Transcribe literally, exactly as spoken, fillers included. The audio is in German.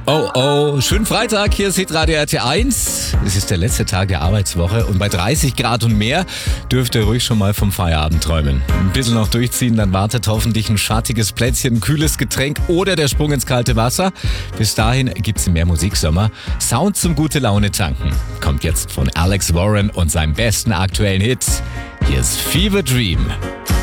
Oh oh, schönen Freitag, hier ist Hitradio R T eins. Es ist der letzte Tag der Arbeitswoche und bei dreißig Grad und mehr dürft ihr ruhig schon mal vom Feierabend träumen. Ein bisschen noch durchziehen, dann wartet hoffentlich ein schattiges Plätzchen, ein kühles Getränk oder der Sprung ins kalte Wasser. Bis dahin gibt's mehr Musiksommer. Sound zum gute Laune tanken. Kommt jetzt von Alex Warren und seinem besten aktuellen Hit. Hier ist Fever Dream.